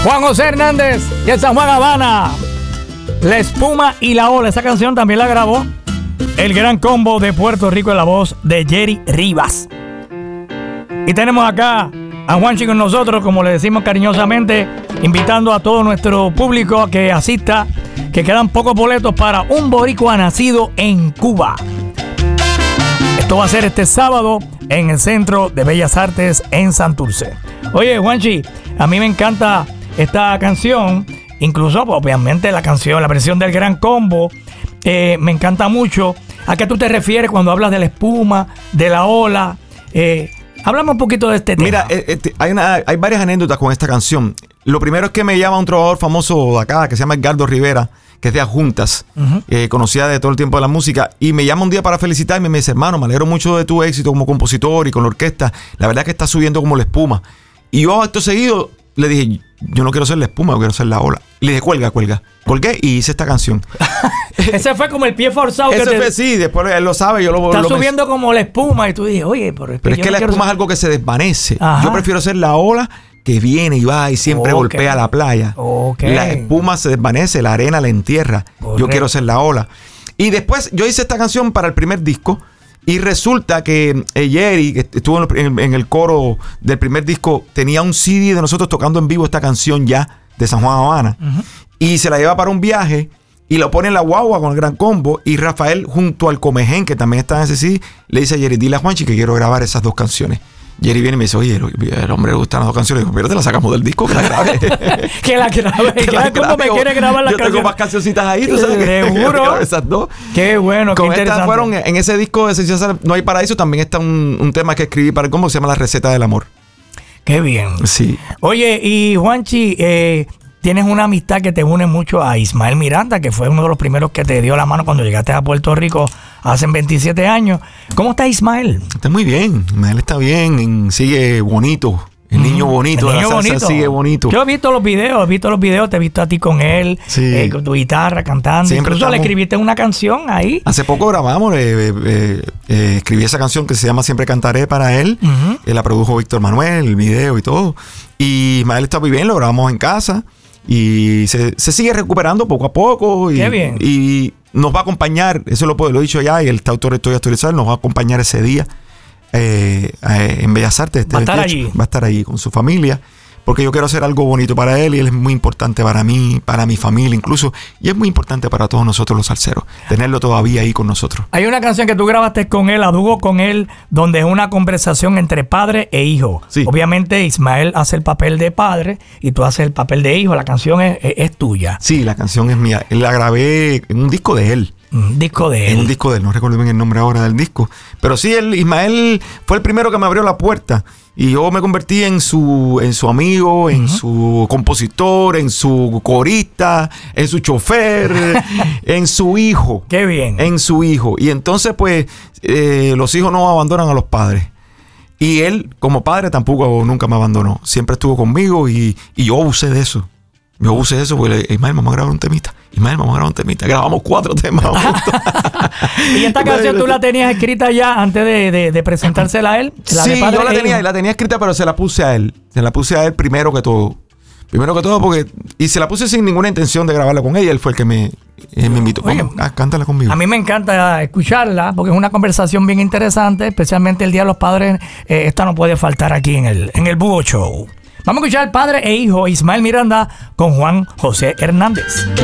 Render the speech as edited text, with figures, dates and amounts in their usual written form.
Juan José Hernández y el San Juan Habana. La espuma y la ola. Esa canción también la grabó el Gran Combo de Puerto Rico en la voz de Jerry Rivas. Y tenemos acá a Juanchi con nosotros, como le decimos cariñosamente, invitando a todo nuestro público a que asista, que quedan pocos boletos para un boricua nacido en Cuba. Esto va a ser este sábado en el Centro de Bellas Artes en Santurce. Oye, Juanchi, a mí me encanta esta canción, incluso obviamente la versión del Gran Combo, me encanta mucho. ¿A qué tú te refieres cuando hablas de la espuma, de la ola? Háblame un poquito de este tema. Mira, hay varias anécdotas con esta canción. Lo primero es que me llama un trovador famoso de acá, que se llama Edgardo Rivera, que es de Adjuntas, conocida de todo el tiempo de la música, y me llama un día para felicitarme y me dice: hermano, me alegro mucho de tu éxito como compositor y con la orquesta. La verdad es que estás subiendo como la espuma. Y yo acto seguido le dije: yo no quiero ser la espuma, yo quiero ser la ola. Y le dije: cuelga. Colgué y hice esta canción. Ese fue como el pie forzado. Sí, después él lo sabe, yo lo Estás subiendo como la espuma y tú dices: oye, pero es que la espuma es algo que se desvanece. Ajá. Yo prefiero ser la ola que viene y va y siempre golpea la playa. La espuma se desvanece, la arena la entierra. Correcto. Yo quiero ser la ola. Y después yo hice esta canción para el primer disco. Y resulta que Jerry, que estuvo en el coro del primer disco, tenía un CD de nosotros tocando en vivo esta canción ya de San Juan Habana. Y se la lleva para un viaje y lo pone en la guagua con el Gran Combo. Y Rafael, junto al Comején, que también está en ese CD, le dice a Jerry: dile a Juanchi que quiero grabar esas dos canciones. Jerry viene y me dice: oye, el hombre le gustan las dos canciones. Y digo: pero te la sacamos del disco, que la grabe. Que la grabe. ¿Cómo me quiere grabar las canciones? Yo tengo más cancioncitas ahí, tú sabes. Seguro. Esas dos. Qué bueno, con qué interesante. Estas fueron en ese disco de Esencial No Hay Paraíso. También está un tema que escribí para el combo que se llama La Receta del Amor. Qué bien. Sí. Oye, y Juanchi, tienes una amistad que te une mucho a Ismael Miranda, que fue uno de los primeros que te dio la mano cuando llegaste a Puerto Rico hace 27 años. ¿Cómo está Ismael? Está muy bien. Ismael está bien, sigue bonito. El niño bonito, el niño la salsa sigue bonito. Yo he visto los videos, te he visto a ti con él, sí. Con tu guitarra cantando. Siempre incluso le escribiste una canción ahí. Hace poco grabamos, escribí esa canción que se llama Siempre Cantaré para él. La produjo Víctor Manuel, el video y todo. Y Ismael está muy bien, lo grabamos en casa. Y se sigue recuperando poco a poco. Qué bien. Y nos va a acompañar, eso lo he dicho ya, y el autor Estoy Actualizado nos va a acompañar ese día en Bellas Artes. Va a estar allí. Va a estar allí con su familia, porque yo quiero hacer algo bonito para él y él es muy importante para mí, para mi familia incluso, y es muy importante para todos nosotros los salseros, tenerlo todavía ahí con nosotros. Hay una canción que tú grabaste con él, a dúo con él, donde es una conversación entre padre e hijo. Sí. Obviamente Ismael hace el papel de padre y tú haces el papel de hijo. La canción es tuya. Sí, la canción es mía. La grabé en un disco de él. Un disco de él. En un disco de él, no recuerdo bien el nombre ahora del disco. Pero sí, Ismael fue el primero que me abrió la puerta. Y yo me convertí en su amigo, en su compositor, en su corista, en su chofer, en su hijo. Qué bien. En su hijo. Y entonces, pues, los hijos no abandonan a los padres. Y él, como padre, tampoco nunca me abandonó. Siempre estuvo conmigo y yo abusé de eso. Yo abusé de eso porque Ismael, vamos a grabar un temita. Grabamos 4 temas juntos. ¿Y esta canción tú la tenías escrita ya antes de presentársela a él? Sí, yo la tenía escrita, pero se la puse a él. Se la puse a él primero que todo. Porque... Y se la puse sin ninguna intención de grabarla con ella. Él fue el que me invitó. Oye, cántala conmigo. A mí me encanta escucharla porque es una conversación bien interesante, especialmente el Día de los Padres. Esta no puede faltar aquí en el Búho Show. Vamos a escuchar al padre e hijo Ismael Miranda con Juan José Hernández.